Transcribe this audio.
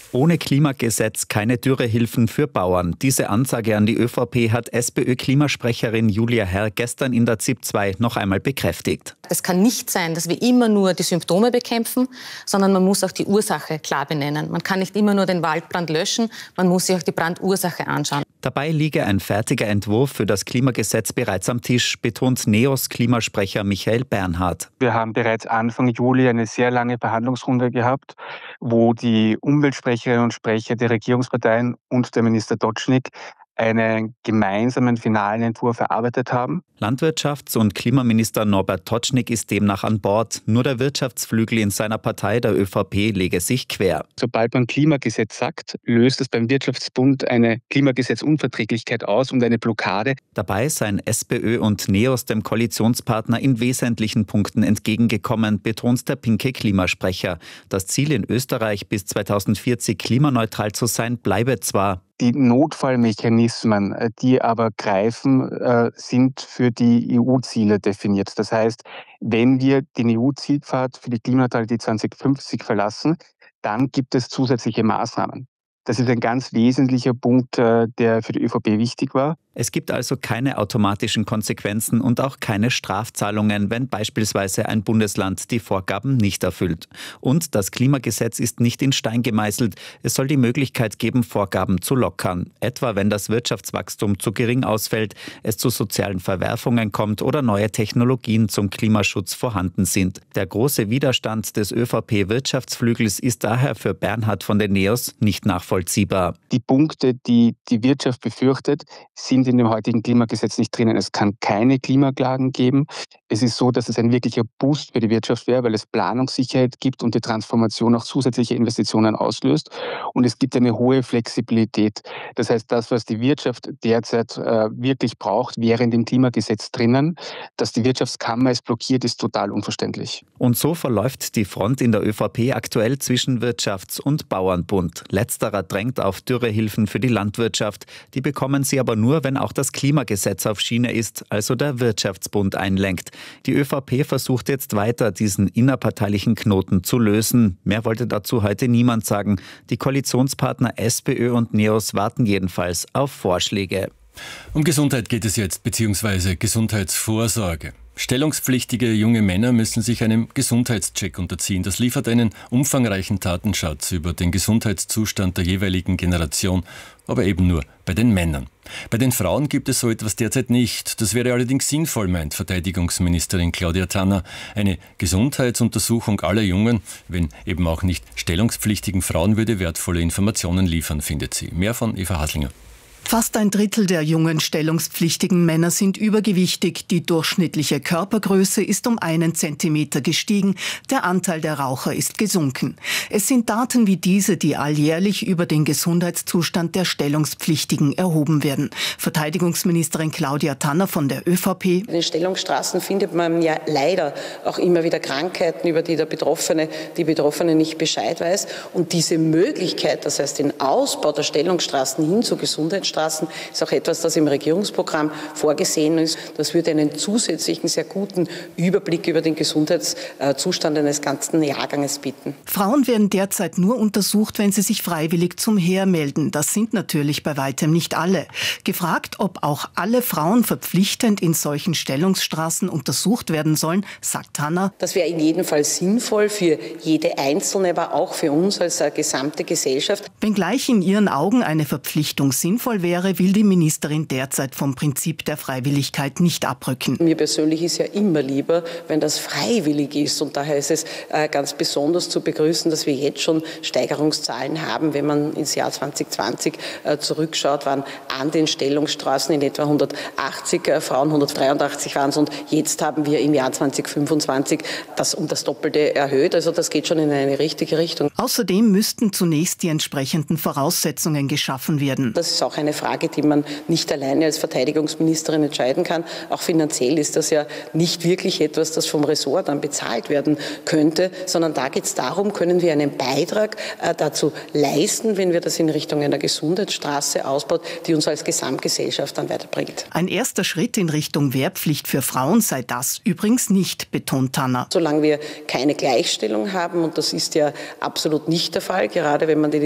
Ohne Klimagesetz keine Dürrehilfen für Bauern. Diese Ansage an die ÖVP hat SPÖ-Klimasprecherin Julia Herr gestern in der ZIP 2 noch einmal bekräftigt. Es kann nicht sein, dass wir immer nur die Symptome bekämpfen, sondern man muss auch die Ursache klar benennen. Man kann nicht immer nur den Waldbrand löschen, man muss sich auch die Brandursache anschauen. Dabei liege ein fertiger Entwurf für das Klimagesetz bereits am Tisch, betont NEOS-Klimasprecher Michael Bernhard. Wir haben bereits Anfang Juli eine sehr lange Verhandlungsrunde gehabt, wo die Umweltsprecherinnen und Sprecher der Regierungsparteien und der Minister Totschnig einen gemeinsamen finalen Entwurf erarbeitet haben. Landwirtschafts- und Klimaminister Norbert Totschnig ist demnach an Bord. Nur der Wirtschaftsflügel in seiner Partei, der ÖVP, lege sich quer. Sobald man Klimagesetz sagt, löst es beim Wirtschaftsbund eine Klimagesetzunverträglichkeit aus und eine Blockade. Dabei seien SPÖ und NEOS dem Koalitionspartner in wesentlichen Punkten entgegengekommen, betont der pinke Klimasprecher. Das Ziel in Österreich bis 2040 klimaneutral zu sein, bleibe zwar. Die Notfallmechanismen, die aber greifen, sind für die EU-Ziele definiert. Das heißt, wenn wir den EU-Zielpfad für die Klimaneutralität 2050 verlassen, dann gibt es zusätzliche Maßnahmen. Das ist ein ganz wesentlicher Punkt, der für die ÖVP wichtig war. Es gibt also keine automatischen Konsequenzen und auch keine Strafzahlungen, wenn beispielsweise ein Bundesland die Vorgaben nicht erfüllt. Und das Klimagesetz ist nicht in Stein gemeißelt. Es soll die Möglichkeit geben, Vorgaben zu lockern. Etwa wenn das Wirtschaftswachstum zu gering ausfällt, es zu sozialen Verwerfungen kommt oder neue Technologien zum Klimaschutz vorhanden sind. Der große Widerstand des ÖVP-Wirtschaftsflügels ist daher für Bernhard von den NEOS nicht nachvollziehbar. Die Punkte, die die Wirtschaft befürchtet, sind in dem heutigen Klimagesetz nicht drinnen. Es kann keine Klimaklagen geben. Es ist so, dass es ein wirklicher Boost für die Wirtschaft wäre, weil es Planungssicherheit gibt und die Transformation auch zusätzliche Investitionen auslöst. Und es gibt eine hohe Flexibilität. Das heißt, das, was die Wirtschaft derzeit wirklich braucht, wäre in dem Klimagesetz drinnen. Dass die Wirtschaftskammer es blockiert, ist total unverständlich. Und so verläuft die Front in der ÖVP aktuell zwischen Wirtschafts- und Bauernbund. Letzterer drängt auf Dürrehilfen für die Landwirtschaft. Die bekommen sie aber nur, wenn auch das Klimagesetz auf Schiene ist, also der Wirtschaftsbund einlenkt. Die ÖVP versucht jetzt weiter, diesen innerparteilichen Knoten zu lösen. Mehr wollte dazu heute niemand sagen. Die Koalitionspartner SPÖ und NEOS warten jedenfalls auf Vorschläge. Um Gesundheit geht es jetzt, beziehungsweise Gesundheitsvorsorge. Stellungspflichtige junge Männer müssen sich einem Gesundheitscheck unterziehen. Das liefert einen umfangreichen Datenschatz über den Gesundheitszustand der jeweiligen Generation, aber eben nur bei den Männern. Bei den Frauen gibt es so etwas derzeit nicht. Das wäre allerdings sinnvoll, meint Verteidigungsministerin Claudia Tanner. Eine Gesundheitsuntersuchung aller jungen, wenn eben auch nicht stellungspflichtigen Frauen würde wertvolle Informationen liefern, findet sie. Mehr von Eva Haslinger. Fast ein Drittel der jungen stellungspflichtigen Männer sind übergewichtig. Die durchschnittliche Körpergröße ist um 1 Zentimeter gestiegen. Der Anteil der Raucher ist gesunken. Es sind Daten wie diese, die alljährlich über den Gesundheitszustand der Stellungspflichtigen erhoben werden. Verteidigungsministerin Claudia Tanner von der ÖVP. In den Stellungsstraßen findet man ja leider auch immer wieder Krankheiten, über die die Betroffene nicht Bescheid weiß. Und diese Möglichkeit, das heißt den Ausbau der Stellungsstraßen hin zu Gesundheitsstraßen, ist auch etwas, das im Regierungsprogramm vorgesehen ist. Das würde einen zusätzlichen, sehr guten Überblick über den Gesundheitszustand eines ganzen Jahrganges bieten. Frauen werden derzeit nur untersucht, wenn sie sich freiwillig zum Heer melden. Das sind natürlich bei weitem nicht alle. Gefragt, ob auch alle Frauen verpflichtend in solchen Stellungsstraßen untersucht werden sollen, sagt Tanner: Das wäre in jedem Fall sinnvoll für jede Einzelne, aber auch für uns als gesamte Gesellschaft. Wenngleich in ihren Augen eine Verpflichtung sinnvoll wäre, will die Ministerin derzeit vom Prinzip der Freiwilligkeit nicht abrücken. Mir persönlich ist ja immer lieber, wenn das freiwillig ist. Und daher ist es ganz besonders zu begrüßen, dass wir jetzt schon Steigerungszahlen haben. Wenn man ins Jahr 2020 zurückschaut, waren an den Stellungsstraßen in etwa 180 Frauen, 183 waren es. Und jetzt haben wir im Jahr 2025 das um das Doppelte erhöht. Also das geht schon in eine richtige Richtung. Außerdem müssten zunächst die entsprechenden Voraussetzungen geschaffen werden. Das ist auch eine Frage, die man nicht alleine als Verteidigungsministerin entscheiden kann. Auch finanziell ist das ja nicht wirklich etwas, das vom Ressort dann bezahlt werden könnte, sondern da geht es darum, können wir einen Beitrag dazu leisten, wenn wir das in Richtung einer Gesundheitsstraße ausbaut, die uns als Gesamtgesellschaft dann weiterbringt. Ein erster Schritt in Richtung Wehrpflicht für Frauen sei das übrigens nicht, betont Tanner. Solange wir keine Gleichstellung haben, und das ist ja absolut nicht der Fall, gerade wenn man die